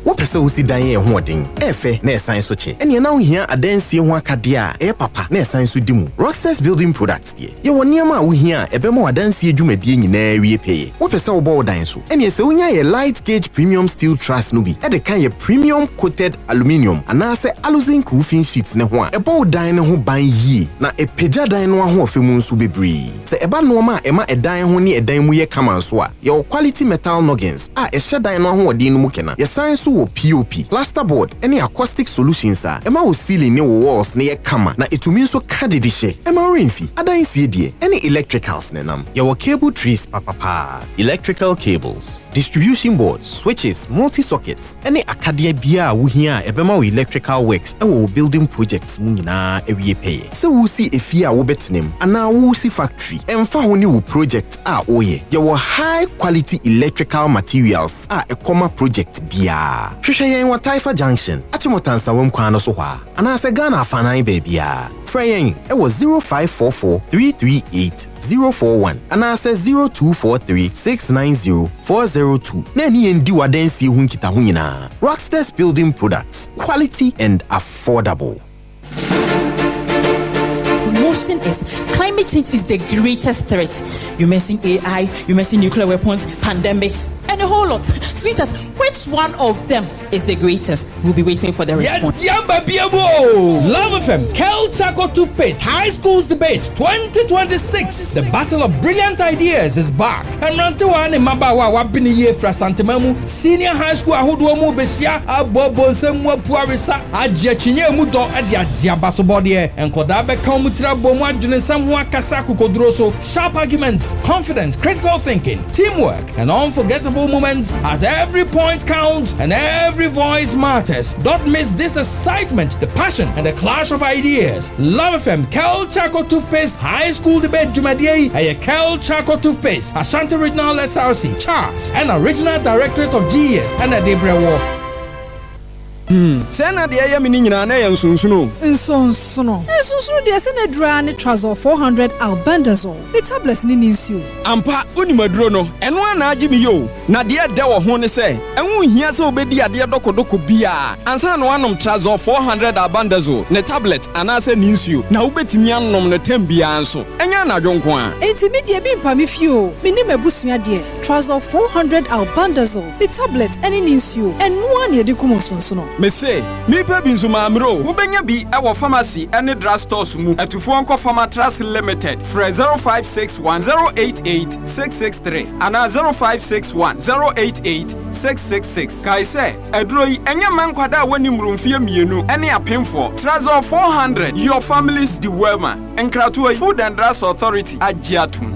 wo pese wo si dan ye ho odin efe na esan so che ene na wo hia adansie ho akade a papa na esan so dimu Rockstars Building Products ye wo niam a wo hia ebema wadansie dwumadie nyina wie peye wo pese wo bo dan so ene se wonya ye light gauge premium steel truss no bi e de kan ye premium coated aluminium anase aluzinc roofing sheets ne ho a ebo dan ne ho ban yi na epagya dan no ho ofemu nso bebre se eba no ma ema edan ho ne edan mu ye kama so a ye quality metal noggins a ehye dan no ho odin no mu kena ye san so wo POP plasterboard ene acoustic solutions a ema wo ceiling ne wo walls ne ye kama na etumi nso kadedihye ema renfi adan sie die ene electricals ne nam ye wo cable trees papa electrical cables distribution boards switches multi-sockets ene akadia bia wo hia ebema wo electrical works wo building projects mu nyina ewie peye se wo si efia wo betnem ana wo si factory emfa ho ni wo project a oye ye wo high quality electrical materials a ekoma project bia hwehwe yen wa Taifa Junction atimotansa wom kwa no so hwa ana se Ghana afanan ba bia Freyen ewo 0544338041 ana se 0243690402 na ni endi wadansi hu nkita hu nyina Rockstars Building Products quality and affordable. Motion is climate change is the greatest threat. You mention AI, you mention nuclear weapons, pandemics, and a whole lot. Sweetheart, which one of them is the greatest? We'll be waiting for the response. Love FM, Kel Chaco Toothpaste High Schools Debate 2026. The battle of brilliant ideas is back. And Rantewa and Mabawa wabini ye fra Santemamu Senior High School Ahuduomu Besia Abobo Semwa Puarisa Adjechinye Mudo Adia Jiabasobodie and Kodabe Kamutra Bomwa Junesamwa Kasaku Kodroso. Sharp arguments, confidence, critical thinking, teamwork, and unforgettable moments as every point counts and every voice matters. Don't miss this excitement, the passion, and the clash of ideas. Love FM, Kel Chaco Toothpaste High School Debate Jumadie, a Kel Chaco Toothpaste, Ashanti Regional SRC, Charles, and Original Directorate of GES, and a Debra War. Sena de ya mini nyina na ya nsunsuno. Nsunsuno de sena dra ne trouser 400 albendazole. The tablets ni nsuo. Ampa unimaduro no. Eno na agi mi yo. Na de da wo ho ne se. Enwu hia se obedi ade dokodoko bia. Ansa no anom trouser 400 albendazole. Ne tablet anase ni nsuo. Na ubetimi anom ne tambia anso. Enya na dwonko a. Enti mi de bi mpa mi fio. Mini mabusua de. Trouser 400 albendazole. The tablet eni ni nsuo. Eno an ye de komo nsunsuno. Me say, me pa binzuma amro. Ubenya bi e wo pharmacy ene drugstores mu. Atufo nko Pharmatras Limited. Fre 0561088663 ana 0561088666. Kai say, edro yi enya mankwada wani mrumfie mienu ene apemfo. Trouser 400 your family's dewema. Enkratu Food and Drugs Authority agiatum.